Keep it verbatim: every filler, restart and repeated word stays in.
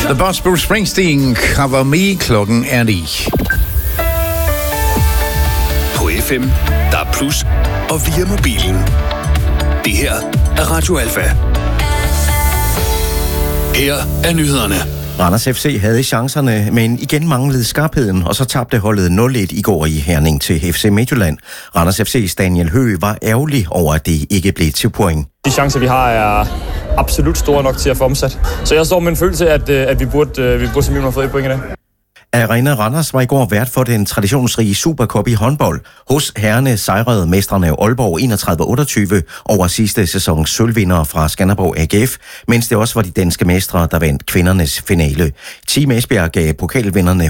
The Boss Bruce Springsteen, Cover Me, klokken er ni. På F M, der er plus, og via mobilen. Det her er Radio Alfa. Her er nyhederne. Randers F C havde chancerne, men igen manglede skarpheden, og så tabte holdet nul et i går i Herning til F C Midtjylland. Randers F C's Daniel Høgh var ærgerlig over, at det ikke blev til point. De chancer, vi har, er absolut store nok til at få omsat. Så jeg står med en følelse af, at, at vi burde, vi burde simpelthen have fået et point i dag. Arena Randers var i går vært for den traditionsrige Supercup i håndbold. Hos herrene sejrede mestrene Aalborg enogtredive otteogtyve over sidste sæsons sølvvinder fra Skanderborg A G F, mens det også var de danske mestre, der vandt kvindernes finale. Team Esbjerg gav pokalvinderne